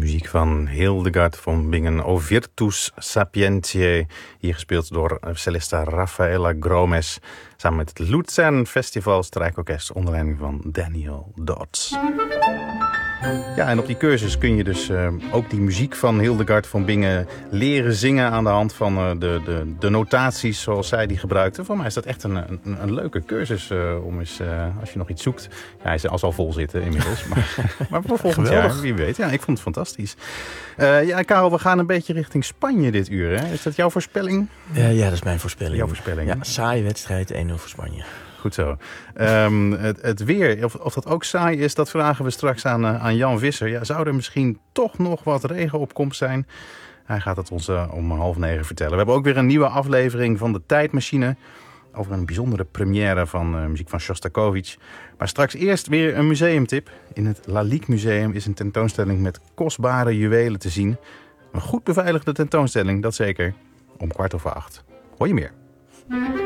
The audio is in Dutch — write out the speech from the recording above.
Muziek van Hildegard von Bingen, O Virtus Sapientiae. Hier gespeeld door cellista Rafaela Gromes. Samen met het Luzern Festival Strijkorkest onder leiding van Daniel Dodds. Ja, en op die cursus kun je dus ook die muziek van Hildegard von Bingen leren zingen aan de hand van de notaties zoals zij die gebruikte. Voor mij is dat echt een leuke cursus om eens, als je nog iets zoekt. Ja, hij is al vol zitten inmiddels, maar voor volgend jaar, wie weet. Ja, ik vond het fantastisch. Ja, Karel, we gaan een beetje richting Spanje dit uur. Hè? Is dat jouw voorspelling? Ja, dat is mijn voorspelling. Jouw voorspelling? Ja, saaie wedstrijd, 1-0 voor Spanje. Goed zo. Het weer, of dat ook saai is, dat vragen we straks aan Jan Visser. Ja, zou er misschien toch nog wat regenopkomst zijn? Hij gaat het ons om 8:30 vertellen. We hebben ook weer een nieuwe aflevering van de Tijdmachine. Over een bijzondere première van muziek van Shostakovich. Maar straks eerst weer een museumtip. In het Lalique Museum is een tentoonstelling met kostbare juwelen te zien. Een goed beveiligde tentoonstelling, dat zeker. Om 7:15. Hoor je meer.